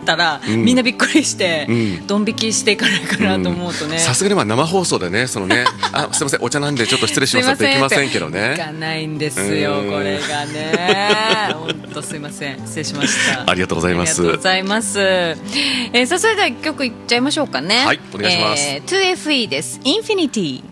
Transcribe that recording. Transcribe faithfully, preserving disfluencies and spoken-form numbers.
たら、うん、みんなびっくりして、うん、ドン引きしていかないかなと思うとね、 さすがにまあ生放送でね、そのねあすいませんお茶なんでちょっと失礼しますってできませんけどね、 いかないんですよこれがね本当すいません失礼しました。 ありがとうございます。 ありがとうございます、えー、さあそれではいっきょくいっちゃいましょうかね。 はいお願いします、 えー、ツーエフイー です。インフィニティ。